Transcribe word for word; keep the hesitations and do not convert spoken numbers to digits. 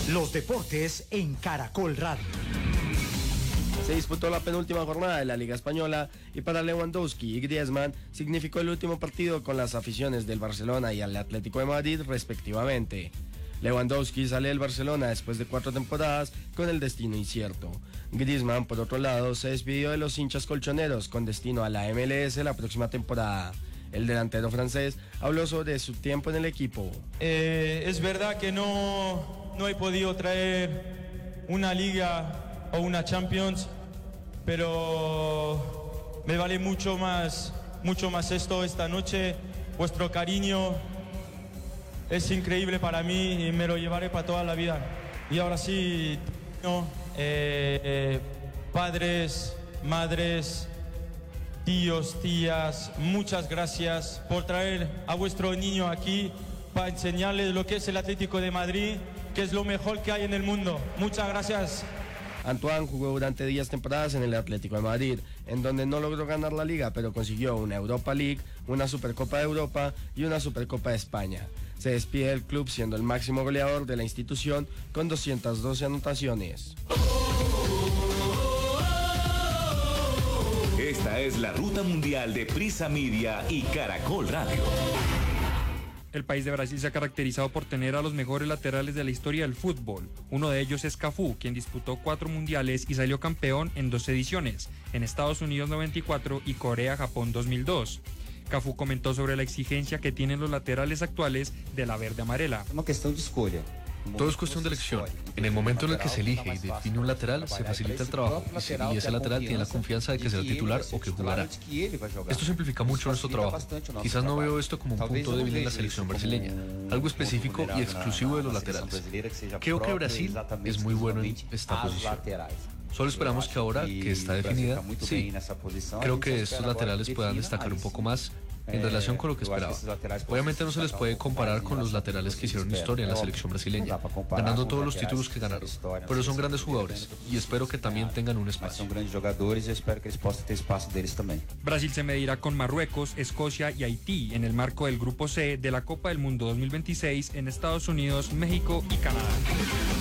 Los deportes en Caracol Radio. Se disputó la penúltima jornada de la Liga Española y para Lewandowski y Griezmann significó el último partido con las aficiones del Barcelona y el Atlético de Madrid respectivamente. Lewandowski sale del Barcelona después de cuatro temporadas con el destino incierto. Griezmann, por otro lado, se despidió de los hinchas colchoneros con destino a la M L S la próxima temporada. El delantero francés habló sobre su tiempo en el equipo. Eh, es verdad que no, no he podido traer una Liga o una Champions, pero me vale mucho más, mucho más esto esta noche. Vuestro cariño es increíble para mí y me lo llevaré para toda la vida. Y ahora sí, no, eh, eh, padres, madres, tíos, tías, muchas gracias por traer a vuestro niño aquí para enseñarles lo que es el Atlético de Madrid, que es lo mejor que hay en el mundo. Muchas gracias. Antoine jugó durante diez temporadas en el Atlético de Madrid, en donde no logró ganar la Liga, pero consiguió una Europa League, una Supercopa de Europa y una Supercopa de España. Se despide del club siendo el máximo goleador de la institución con doscientas doce anotaciones. Esta es la Ruta Mundial de Prisa Media y Caracol Radio. El país de Brasil se ha caracterizado por tener a los mejores laterales de la historia del fútbol. Uno de ellos es Cafú, quien disputó cuatro mundiales y salió campeón en dos ediciones, en Estados Unidos noventa y cuatro y Corea-Japón dos mil dos. Cafú comentó sobre la exigencia que tienen los laterales actuales de la verde amarela. Una cuestión de escolha. Todo es cuestión de elección. En el momento en el que se elige y define un lateral, se facilita el trabajo. Y, si, y ese lateral tiene la confianza de que será titular o que jugará. Esto simplifica mucho nuestro trabajo. Quizás no veo esto como un punto débil en la selección brasileña, algo específico y exclusivo de los laterales. Creo que Brasil es muy bueno en esta posición. Solo esperamos que ahora que está definida, sí, creo que estos laterales puedan destacar un poco más en relación con lo que esperaba. Obviamente no se les puede comparar con los laterales que hicieron historia en la selección brasileña, ganando todos los títulos que ganaron, pero son grandes jugadores y espero que también tengan un espacio. Brasil se medirá con Marruecos, Escocia y Haití en el marco del Grupo C de la Copa del Mundo dos mil veintiséis en Estados Unidos, México y Canadá.